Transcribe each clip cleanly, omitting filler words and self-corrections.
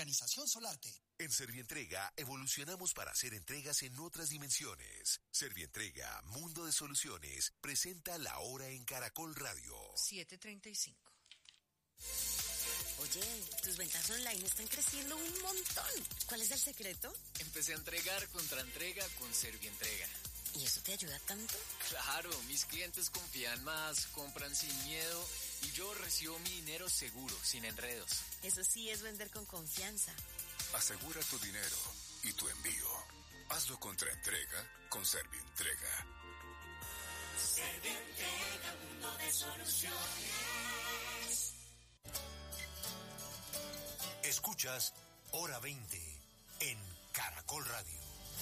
Organización Solarte. En Servientrega evolucionamos para hacer entregas en otras dimensiones. Servientrega, Mundo de Soluciones, presenta La Hora en Caracol Radio. 7:35. Oye, tus ventas online están creciendo un montón. ¿Cuál es el secreto? Empecé a entregar contra entrega con Servientrega. ¿Y eso te ayuda tanto? Claro, mis clientes confían más, compran sin miedo y yo recibo mi dinero seguro, sin enredos. Eso sí es vender con confianza. Asegura tu dinero y tu envío. Hazlo contra entrega con Servientrega. Servientrega, Mundo de Soluciones. Escuchas Hora 20 en Caracol Radio.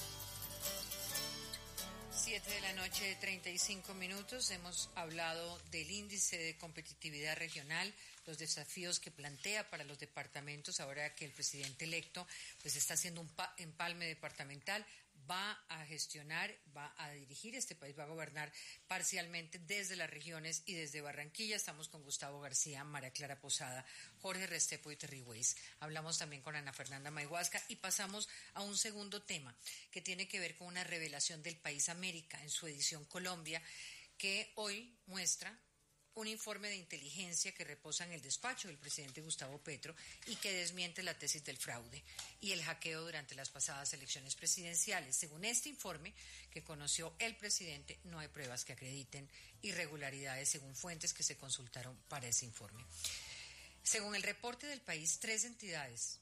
7:35 p.m. Hemos hablado del índice de competitividad regional, los desafíos que plantea para los departamentos ahora que el presidente electo pues está haciendo un empalme departamental, va a gestionar, va a dirigir este país, va a gobernar parcialmente desde las regiones y desde Barranquilla. Estamos con Gustavo García, María Clara Posada, Jorge Restrepo y Terry Weiss. Hablamos también con Ana Fernanda Mayhuasca y pasamos a un segundo tema que tiene que ver con una revelación del País América en su edición Colombia, que hoy muestra un informe de inteligencia que reposa en el despacho del presidente Gustavo Petro y que desmiente la tesis del fraude y el hackeo durante las pasadas elecciones presidenciales. Según este informe que conoció el presidente, no hay pruebas que acrediten irregularidades según fuentes que se consultaron para ese informe. Según el reporte del país, tres entidades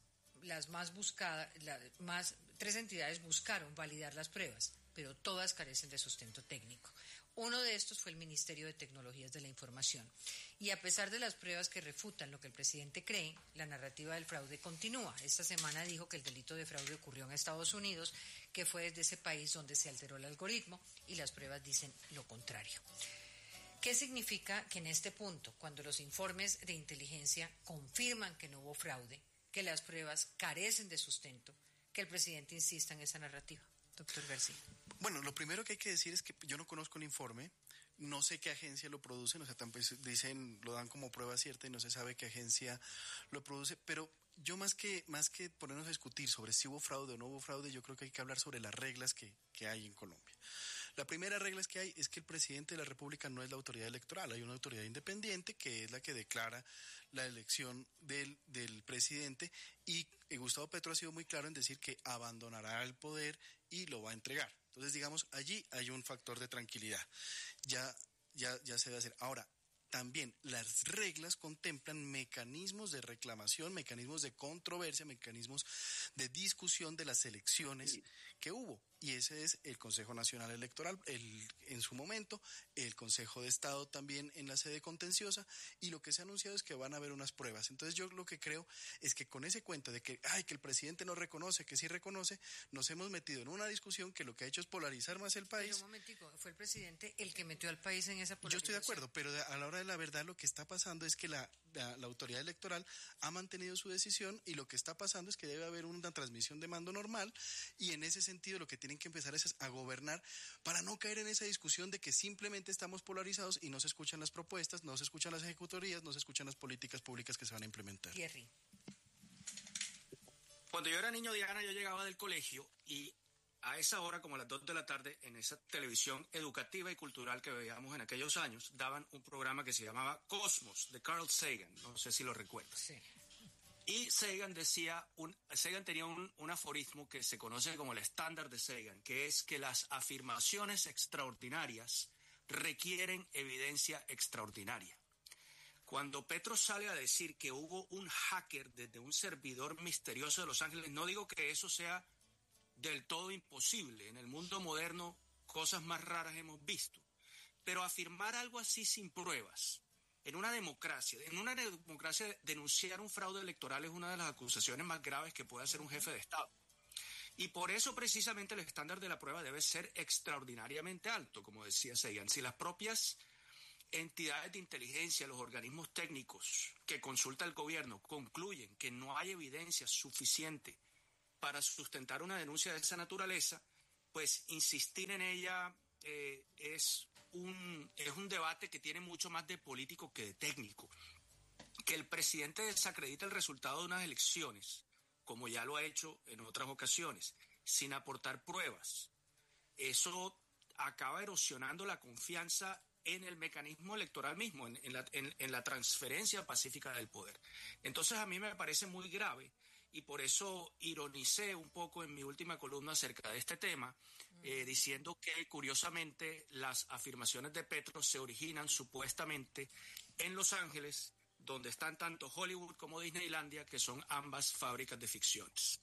buscaron validar las pruebas, pero todas carecen de sustento técnico. Uno de estos fue el Ministerio de Tecnologías de la Información. Y a pesar de las pruebas que refutan lo que el presidente cree, la narrativa del fraude continúa. Esta semana dijo que el delito de fraude ocurrió en Estados Unidos, que fue desde ese país donde se alteró el algoritmo, y las pruebas dicen lo contrario. ¿Qué significa que en este punto, cuando los informes de inteligencia confirman que no hubo fraude, que las pruebas carecen de sustento, que el presidente insista en esa narrativa? Doctor García. Bueno, lo primero que hay que decir es que yo no conozco el informe, no sé qué agencia lo produce, o sea, tampoco dicen, lo dan como prueba cierta y no se sabe qué agencia lo produce, pero yo más que ponernos a discutir sobre si hubo fraude o no hubo fraude, yo creo que hay que hablar sobre las reglas que hay en Colombia. La primera regla que hay es que el presidente de la República no es la autoridad electoral, hay una autoridad independiente que es la que declara la elección del presidente y Gustavo Petro ha sido muy claro en decir que abandonará el poder y lo va a entregar. Entonces, digamos, allí hay un factor de tranquilidad. Ya se debe hacer. Ahora, también las reglas contemplan mecanismos de reclamación, mecanismos de controversia, mecanismos de discusión de las elecciones que hubo. Y ese es el Consejo Nacional Electoral, en su momento, el Consejo de Estado también en la sede contenciosa, y lo que se ha anunciado es que van a haber unas pruebas. Entonces yo lo que creo es que con ese cuento de que el presidente no reconoce, que sí reconoce, nos hemos metido en una discusión que lo que ha hecho es polarizar más el país. Pero un momentico, fue el presidente el que metió al país en esa polarización. Yo estoy de acuerdo, pero a la hora de la verdad lo que está pasando es que la autoridad electoral ha mantenido su decisión y lo que está pasando es que debe haber una transmisión de mando normal y en ese sentido lo que tienen que empezar es a gobernar para no caer en esa discusión de que simplemente estamos polarizados y no se escuchan las propuestas, no se escuchan las ejecutorías, no se escuchan las políticas públicas que se van a implementar. Thierry. Cuando yo era niño, Diana, yo llegaba del colegio y a esa hora, como a las 2 de la tarde, en esa televisión educativa y cultural que veíamos en aquellos años, daban un programa que se llamaba Cosmos, de Carl Sagan, no sé si lo recuerdas. Sí. Y Sagan tenía un aforismo que se conoce como el estándar de Sagan, que es que las afirmaciones extraordinarias requieren evidencia extraordinaria. Cuando Petro sale a decir que hubo un hacker desde un servidor misterioso de Los Ángeles, no digo que eso sea del todo imposible. En el mundo moderno cosas más raras hemos visto. Pero afirmar algo así sin pruebas, en una democracia denunciar un fraude electoral es una de las acusaciones más graves que puede hacer un jefe de Estado. Y por eso precisamente el estándar de la prueba debe ser extraordinariamente alto, como decía Sagan. Si las propias entidades de inteligencia, los organismos técnicos que consulta el gobierno concluyen que no hay evidencia suficiente para sustentar una denuncia de esa naturaleza, pues insistir en ella es un debate que tiene mucho más de político que de técnico. Que el presidente desacredite el resultado de unas elecciones como ya lo ha hecho en otras ocasiones, sin aportar pruebas, eso acaba erosionando la confianza en el mecanismo electoral mismo, en la transferencia pacífica del poder. Entonces a mí me parece muy grave y por eso ironicé un poco en mi última columna acerca de este tema, diciendo que curiosamente las afirmaciones de Petro se originan supuestamente en Los Ángeles, donde están tanto Hollywood como Disneylandia, que son ambas fábricas de ficciones.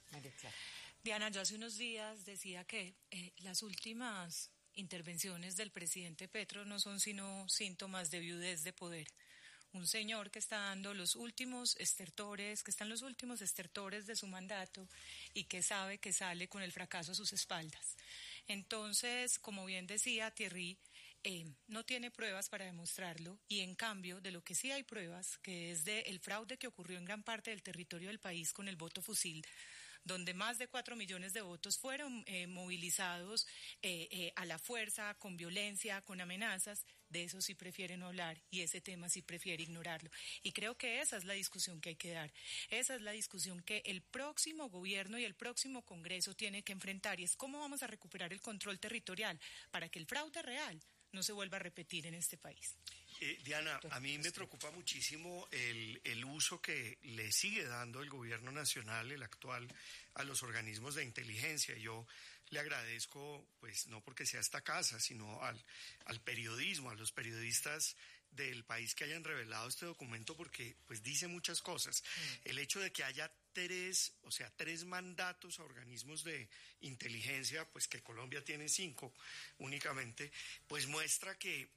Diana, yo hace unos días decía que las últimas intervenciones del presidente Petro no son sino síntomas de viudez de poder. Un señor que está dando los últimos estertores, que están los últimos estertores de su mandato y que sabe que sale con el fracaso a sus espaldas. Entonces, como bien decía Thierry, no tiene pruebas para demostrarlo y en cambio de lo que sí hay pruebas, que es del fraude que ocurrió en gran parte del territorio del país con el voto fusil, donde más de 4 millones de votos fueron movilizados a la fuerza, con violencia, con amenazas. De eso sí prefiere no hablar y ese tema sí prefiere ignorarlo. Y creo que esa es la discusión que hay que dar. Esa es la discusión que el próximo gobierno y el próximo Congreso tiene que enfrentar y es cómo vamos a recuperar el control territorial para que el fraude real no se vuelva a repetir en este país. Diana, a mí me preocupa muchísimo el uso que le sigue dando el gobierno nacional, el actual, a los organismos de inteligencia. Yo le agradezco, pues no porque sea esta casa, sino al periodismo, a los periodistas del país que hayan revelado este documento porque pues dice muchas cosas. El hecho de que haya tres mandatos a organismos de inteligencia, pues que Colombia tiene 5 únicamente, pues muestra que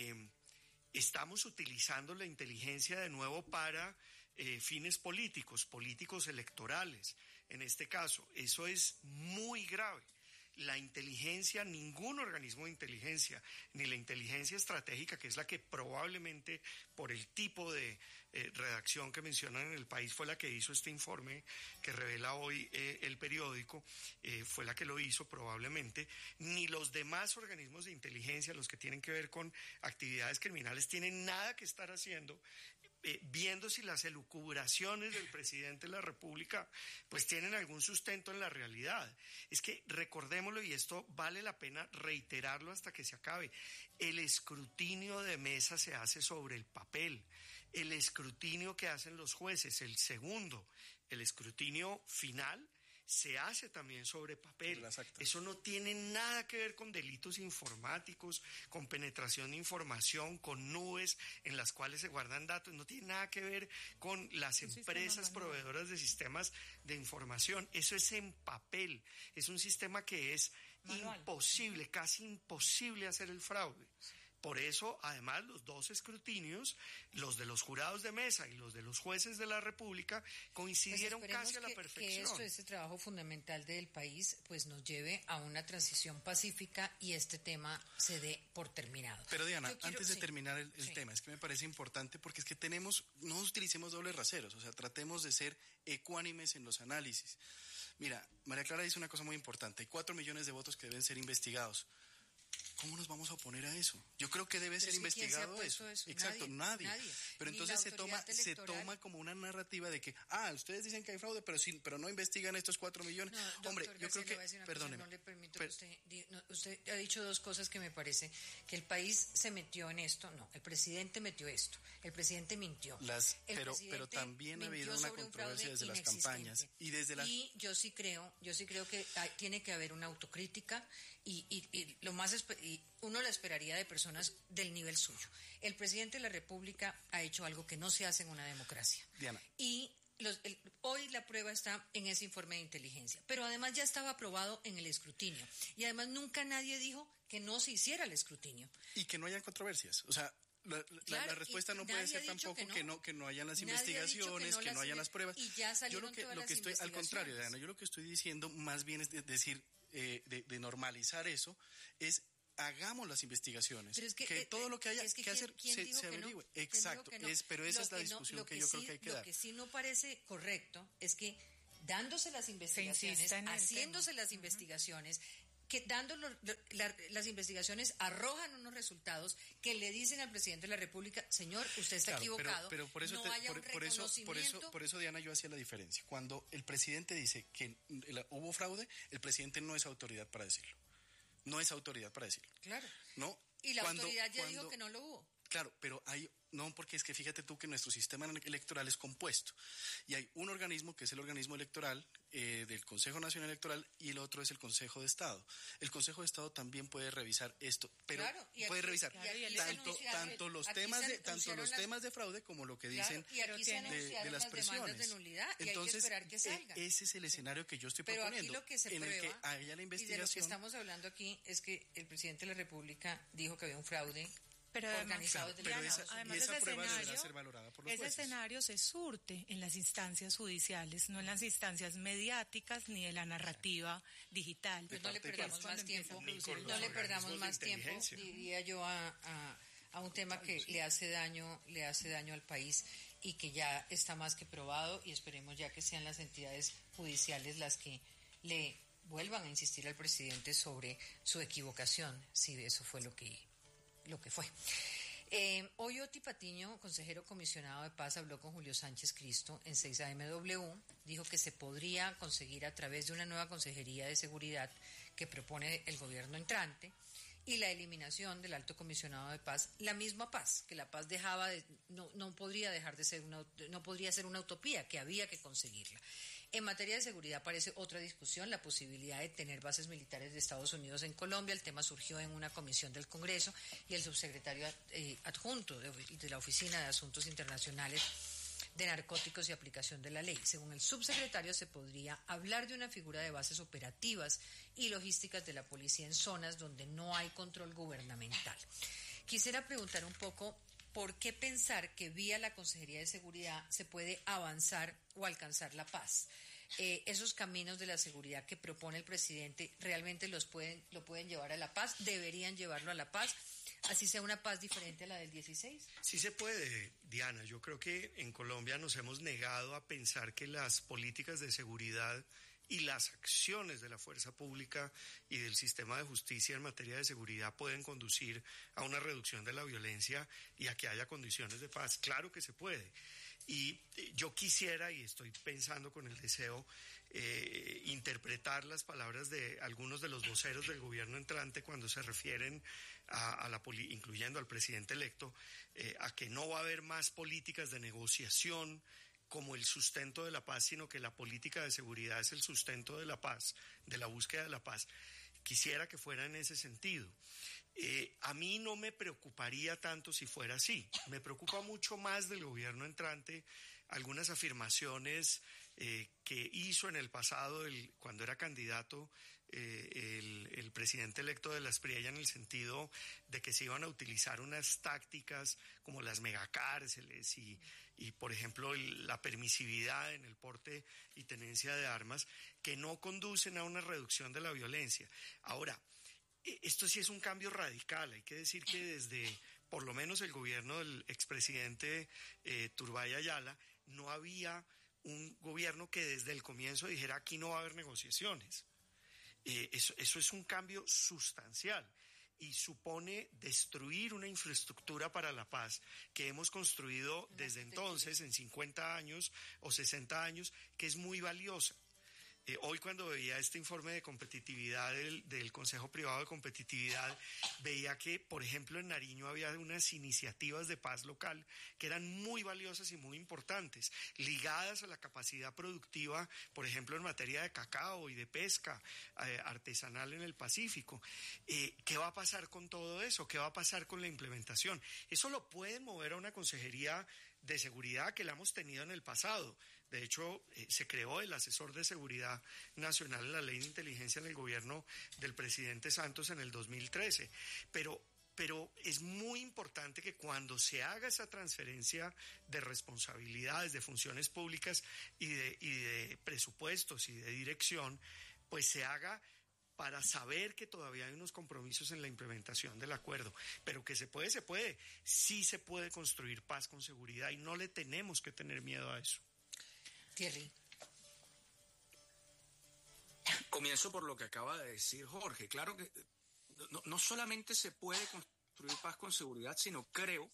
estamos utilizando la inteligencia de nuevo para fines políticos electorales. En este caso, eso es muy grave. La inteligencia, ningún organismo de inteligencia, ni la inteligencia estratégica, que es la que probablemente por el tipo de redacción que mencionan en el país fue la que hizo este informe que revela hoy el periódico, fue la que lo hizo probablemente, ni los demás organismos de inteligencia, los que tienen que ver con actividades criminales, tienen nada que estar haciendo viendo si las elucubraciones del presidente de la República pues tienen algún sustento en la realidad. Es que recordémoslo y esto vale la pena reiterarlo hasta que se acabe. El escrutinio de mesa se hace sobre el papel. El escrutinio que hacen los jueces, el segundo, el escrutinio final, se hace también sobre papel. Eso no tiene nada que ver con delitos informáticos, con penetración de información, con nubes en las cuales se guardan datos, no tiene nada que ver con las empresas proveedoras de sistemas de información. Eso es en papel. Es un sistema que es imposible, casi imposible hacer el fraude. Por eso, además, los 2 escrutinios, los de los jurados de mesa y los de los jueces de la República, coincidieron pues casi a la perfección. Que este trabajo fundamental del país, pues nos lleve a una transición pacífica y este tema se dé por terminado. Pero Diana, antes de terminar el tema, es que me parece importante porque es que no utilicemos dobles raseros, o sea, tratemos de ser ecuánimes en los análisis. Mira, María Clara dice una cosa muy importante, hay 4 millones de votos que deben ser investigados. ¿Cómo nos vamos a oponer a eso? Yo creo que debe ser investigado eso. Exacto, nadie. Pero entonces se toma como una narrativa de que, ustedes dicen que hay fraude, pero no investigan estos 4 millones. No, hombre, yo creo que, perdóneme. No le permito que usted ha dicho 2 cosas que me parece, que el país se metió en esto, no, el presidente metió esto, el presidente mintió. Pero también ha habido una controversia desde las campañas. Y yo sí creo que tiene que haber una autocrítica y lo más y uno la esperaría de personas del nivel suyo. El presidente de la República ha hecho algo que no se hace en una democracia. Diana. Y hoy la prueba está en ese informe de inteligencia, pero además ya estaba aprobado en el escrutinio. Y además nunca nadie dijo que no se hiciera el escrutinio. Y que no haya controversias. O sea, la respuesta no puede ser tampoco que no hayan las investigaciones, que no hayan las pruebas. Y ya salieron yo lo que estoy, al contrario, Diana, yo lo que estoy diciendo más bien es decir, de normalizar eso, es hagamos las investigaciones, pero es que todo lo que haya que hacer se averigüe. Exacto, pero esa es la discusión que yo creo que hay que dar. Lo que sí no parece correcto es que dándose las investigaciones, haciéndose las investigaciones, que las investigaciones arrojan unos resultados que le dicen al presidente de la República, señor, usted está equivocado, pero por eso no haya un reconocimiento. por eso, Diana, yo hacía la diferencia. Cuando el presidente dice que hubo fraude, el presidente no es autoridad para decirlo. No es autoridad para decirlo. Claro. ¿No? Y la autoridad ya dijo que no lo hubo. Claro, pero no, porque es que fíjate tú que nuestro sistema electoral es compuesto y hay un organismo que es el organismo electoral del Consejo Nacional Electoral y el otro es el Consejo de Estado. El Consejo de Estado también puede revisar esto, pero puede revisar tanto los temas de fraude como lo que dicen de las presiones. De nulidad, y entonces, hay que esperar que salgan. Ese es el escenario que yo estoy proponiendo, aquí lo que se prueba, en el que haya la investigación. Y de lo que estamos hablando aquí es que el presidente de la República dijo que había un fraude. Pero además ese escenario se surte en las instancias judiciales, no en las instancias mediáticas ni de la narrativa digital. Pues no le perdamos más tiempo, diría yo, a un tema que le hace daño al país y que ya está más que probado, y esperemos ya que sean las entidades judiciales las que le vuelvan a insistir al presidente sobre su equivocación, si eso fue lo que fue. Hoy Oti Patiño, consejero comisionado de paz, habló con Julio Sánchez Cristo en 6AMW, dijo que se podría conseguir a través de una nueva consejería de seguridad que propone el gobierno entrante y la eliminación del alto comisionado de paz, la misma paz, que la paz no podría ser una utopía, que había que conseguirla. En materia de seguridad aparece otra discusión, la posibilidad de tener bases militares de Estados Unidos en Colombia. El tema surgió en una comisión del Congreso y el subsecretario adjunto de la Oficina de Asuntos Internacionales de Narcóticos y Aplicación de la Ley. Según el subsecretario, se podría hablar de una figura de bases operativas y logísticas de la policía en zonas donde no hay control gubernamental. Quisiera preguntar un poco, ¿por qué pensar que vía la Consejería de Seguridad se puede avanzar o alcanzar la paz? Esos caminos de la seguridad que propone el presidente, ¿realmente lo pueden llevar a la paz? ¿Deberían llevarlo a la paz? ¿Así sea una paz diferente a la del 16? Sí se puede, Diana. Yo creo que en Colombia nos hemos negado a pensar que las políticas de seguridad y las acciones de la fuerza pública y del sistema de justicia en materia de seguridad pueden conducir a una reducción de la violencia y a que haya condiciones de paz. Claro que se puede. Y yo quisiera, y estoy pensando con el deseo, interpretar las palabras de algunos de los voceros del gobierno entrante cuando se refieren incluyendo al presidente electo, a que no va a haber más políticas de negociación como el sustento de la paz, sino que la política de seguridad es el sustento de la paz, de la búsqueda de la paz. Quisiera que fuera en ese sentido. A mí no me preocuparía tanto si fuera así. Me preocupa mucho más del gobierno entrante algunas afirmaciones que hizo en el pasado cuando era candidato el presidente electo de la Espriella, en el sentido de que se iban a utilizar unas tácticas como las megacárceles y por ejemplo la permisividad en el porte y tenencia de armas, que no conducen a una reducción de la violencia. Ahora, esto sí es un cambio radical. Hay que decir que desde por lo menos el gobierno del expresidente Turbay Ayala no había un gobierno que desde el comienzo dijera aquí no va a haber negociaciones. Eso es un cambio sustancial y supone destruir una infraestructura para la paz que hemos construido desde entonces en 50 años o 60 años, que es muy valiosa. Hoy cuando veía este informe de competitividad del Consejo Privado de Competitividad, veía que, por ejemplo, en Nariño había unas iniciativas de paz local que eran muy valiosas y muy importantes, ligadas a la capacidad productiva, por ejemplo, en materia de cacao y de pesca artesanal en el Pacífico. ¿Qué va a pasar con todo eso? ¿Qué va a pasar con la implementación? Eso lo puede mover a una consejería de seguridad que la hemos tenido en el pasado. De hecho, se creó el asesor de seguridad nacional en la ley de inteligencia en el gobierno del presidente Santos en el 2013. Pero es muy importante que cuando se haga esa transferencia de responsabilidades, de funciones públicas y de presupuestos y de dirección, pues se haga para saber que todavía hay unos compromisos en la implementación del acuerdo, pero que se puede, sí se puede construir paz con seguridad y no le tenemos que tener miedo a eso. Thierry. Comienzo por lo que acaba de decir Jorge. Claro que no solamente se puede construir paz con seguridad, sino creo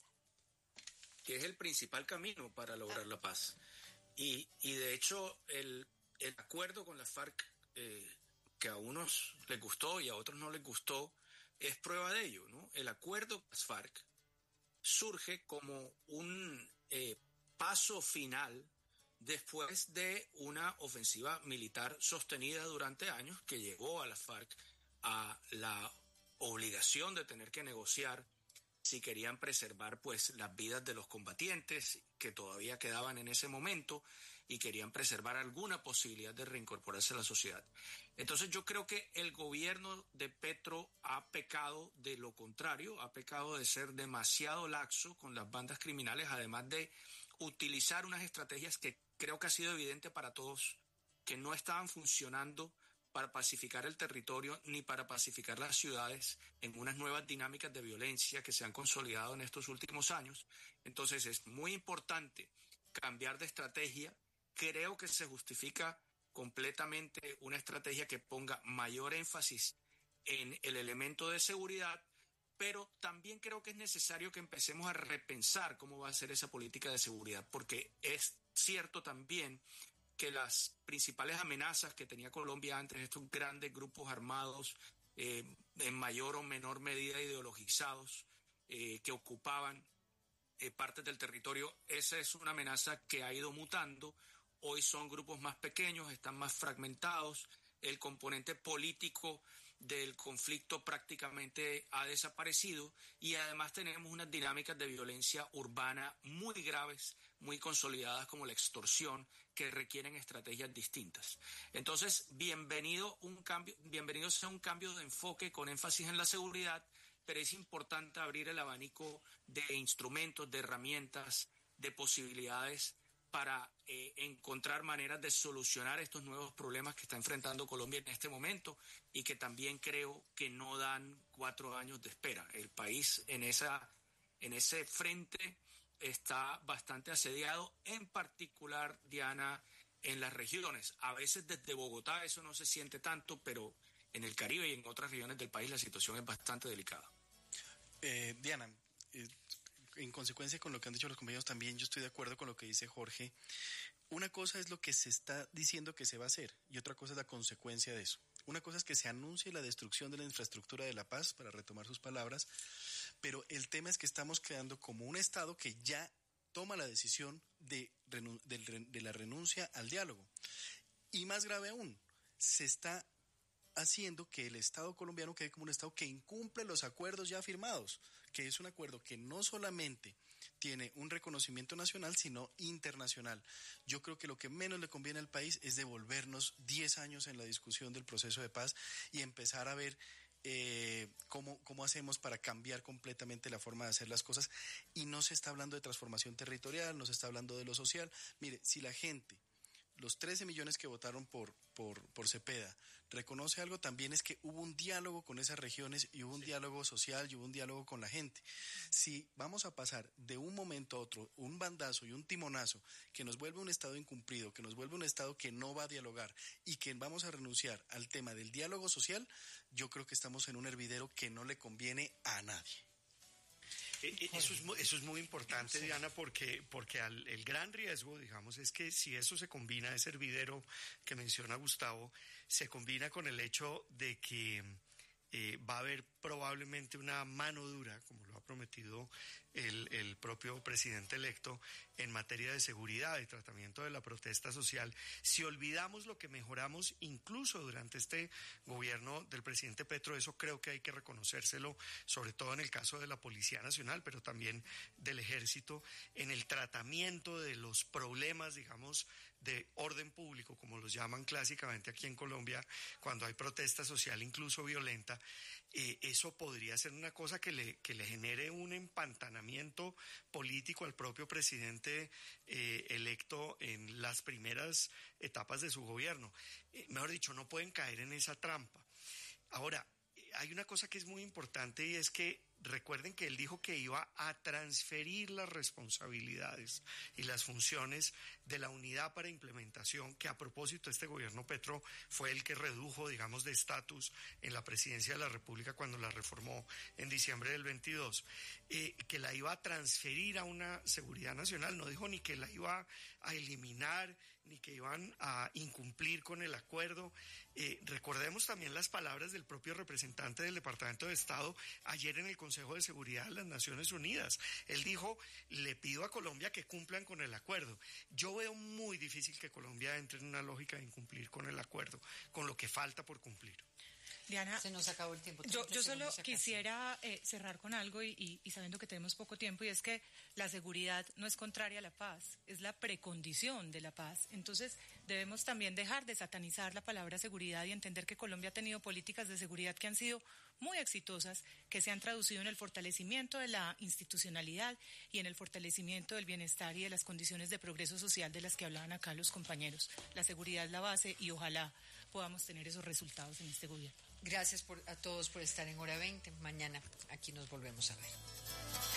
que es el principal camino para lograr la paz. Y de hecho, el acuerdo con la FARC, que a unos les gustó y a otros no les gustó, es prueba de ello, ¿no? El acuerdo con las FARC surge como un paso final después de una ofensiva militar sostenida durante años que llevó a la FARC a la obligación de tener que negociar si querían preservar pues las vidas de los combatientes que todavía quedaban en ese momento y querían preservar alguna posibilidad de reincorporarse a la sociedad. Entonces yo creo que el gobierno de Petro ha pecado de lo contrario, ha pecado de ser demasiado laxo con las bandas criminales, además de utilizar unas estrategias que creo que ha sido evidente para todos que no estaban funcionando para pacificar el territorio ni para pacificar las ciudades en unas nuevas dinámicas de violencia que se han consolidado en estos últimos años. Entonces es muy importante cambiar de estrategia. Creo que se justifica completamente una estrategia que ponga mayor énfasis en el elemento de seguridad, pero también creo que es necesario que empecemos a repensar cómo va a ser esa política de seguridad, porque es cierto también que las principales amenazas que tenía Colombia antes, estos grandes grupos armados, en mayor o menor medida ideologizados, que ocupaban partes del territorio, esa es una amenaza que ha ido mutando. Hoy son grupos más pequeños, están más fragmentados, el componente político del conflicto prácticamente ha desaparecido y además tenemos unas dinámicas de violencia urbana muy graves, muy consolidadas como la extorsión, que requieren estrategias distintas. Entonces, bienvenido sea un cambio de enfoque con énfasis en la seguridad, pero es importante abrir el abanico de instrumentos, de herramientas, de posibilidades para encontrar maneras de solucionar estos nuevos problemas que está enfrentando Colombia en este momento y que también creo que no dan 4 años de espera. El país en ese frente está bastante asediado, en particular, Diana, en las regiones. A veces desde Bogotá eso no se siente tanto, pero en el Caribe y en otras regiones del país la situación es bastante delicada. Diana, en consecuencia con lo que han dicho los compañeros también, yo estoy de acuerdo con lo que dice Jorge. Una cosa es lo que se está diciendo que se va a hacer y otra cosa es la consecuencia de eso. Una cosa es que se anuncie la destrucción de la infraestructura de la paz, para retomar sus palabras, pero el tema es que estamos creando como un Estado que ya toma la decisión de la renuncia al diálogo. Y más grave aún, se está haciendo que el Estado colombiano quede como un Estado que incumple los acuerdos ya firmados, que es un acuerdo que no solamente tiene un reconocimiento nacional, sino internacional. Yo creo que lo que menos le conviene al país es devolvernos 10 años en la discusión del proceso de paz y empezar a ver cómo hacemos para cambiar completamente la forma de hacer las cosas. Y no se está hablando de transformación territorial, no se está hablando de lo social. Mire, si la gente, los 13 millones que votaron por Cepeda, reconoce algo también es que hubo un diálogo con esas regiones y hubo un diálogo social y hubo un diálogo con la gente. Si vamos a pasar de un momento a otro un bandazo y un timonazo que nos vuelve un Estado incumplido, que nos vuelve un Estado que no va a dialogar y que vamos a renunciar al tema del diálogo social, yo creo que estamos en un hervidero que no le conviene a nadie. Eso es muy importante, Diana, porque el gran riesgo, digamos, es que si eso se combina, ese hervidero que menciona Gustavo, se combina con el hecho de que va a haber probablemente una mano dura, como lo ha prometido el propio presidente electo, en materia de seguridad y tratamiento de la protesta social. Si olvidamos lo que mejoramos incluso durante este gobierno del presidente Petro, eso creo que hay que reconocérselo, sobre todo en el caso de la Policía Nacional, pero también del Ejército, en el tratamiento de los problemas, digamos, de orden público, como los llaman clásicamente aquí en Colombia, cuando hay protesta social, incluso violenta. Eso podría ser una cosa que le genere un empantanamiento político al propio presidente electo en las primeras etapas de su gobierno. Mejor dicho, no pueden caer en esa trampa. Ahora, hay una cosa que es muy importante y es que recuerden que él dijo que iba a transferir las responsabilidades y las funciones de la unidad para implementación, que a propósito este gobierno Petro fue el que redujo, digamos, de estatus en la presidencia de la República cuando la reformó en diciembre del 22, que la iba a transferir a una seguridad nacional. No dijo ni que la iba a eliminar, ni que iban a incumplir con el acuerdo. Recordemos también las palabras del propio representante del Departamento de Estado ayer en el Consejo de Seguridad de las Naciones Unidas. Él dijo, le pido a Colombia que cumplan con el acuerdo. Yo veo muy difícil que Colombia entre en una lógica de incumplir con el acuerdo, con lo que falta por cumplir. Diana, se nos acabó el tiempo. Yo solo quisiera cerrar con algo y sabiendo que tenemos poco tiempo, y es que la seguridad no es contraria a la paz, es la precondición de la paz. Entonces debemos también dejar de satanizar la palabra seguridad y entender que Colombia ha tenido políticas de seguridad que han sido muy exitosas, que se han traducido en el fortalecimiento de la institucionalidad y en el fortalecimiento del bienestar y de las condiciones de progreso social de las que hablaban acá los compañeros. La seguridad es la base y ojalá podamos tener esos resultados en este gobierno. Gracias a todos por estar en Hora 20. Mañana aquí nos volvemos a ver.